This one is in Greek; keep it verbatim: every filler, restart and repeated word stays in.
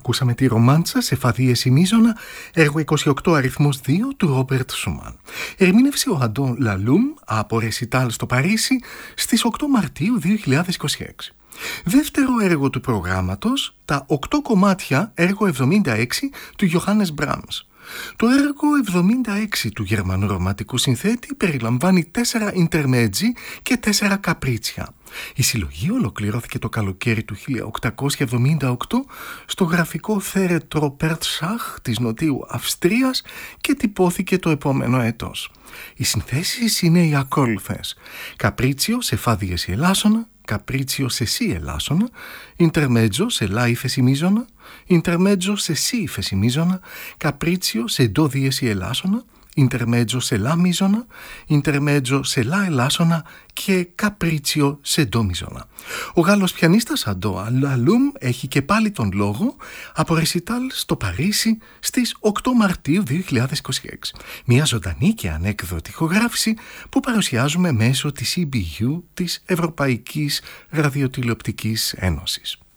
Ακούσαμε τη ρομάντσα σε φα δίεση μίζωνα, έργο είκοσι οκτώ αριθμός δύο του Ρόμπερτ Σούμαν. Ερμήνευσε ο Αντών Λαλούμ από ρεσιτάλ στο Παρίσι στις οκτώ Μαρτίου δύο χιλιάδες είκοσι έξι. Δεύτερο έργο του προγράμματος, τα οκτώ κομμάτια έργο εβδομήντα έξι του Γιωχάννες Μπράμς. Το έργο εβδομήντα έξι του γερμανού ρομαντικού συνθέτη περιλαμβάνει τέσσερα intermezzi και τέσσερα καπρίτσια. Η συλλογή ολοκληρώθηκε το καλοκαίρι του χίλια οκτακόσια εβδομήντα οκτώ στο γραφικό θέρετρο Περτσάχ της Νοτιού Αυστρίας και τυπώθηκε το επόμενο έτος. Οι συνθέσεις είναι οι ακόλουθες: καπρίτσιο σε φα δίεση ελάσσονα, καπρίτσιο σε σι ελάσσονα, intermezzo σε λα ύφεση μίζωνα, intermezzo σε σι ύφεση μίζωνα, καπρίτσιο σε ντο δίεση ελάσσονα, intermezzo σε λα μίζωνα, intermezzo σε λα ελάσσονα και καπρίτσιο σε ντο μίζωνα. Ο Γάλλος πιανίστας Αντών Λαλούμ έχει και πάλι τον λόγο από ρεσιτάλ στο Παρίσι στις οκτώ Μαρτίου δύο χιλιάδες είκοσι έξι. Μια ζωντανή και ανέκδοτη ηχογράφηση που παρουσιάζουμε μέσω της ι μπι γιου της Ευρωπαϊκής Ραδιοτηλεοπτικής Ένωσης.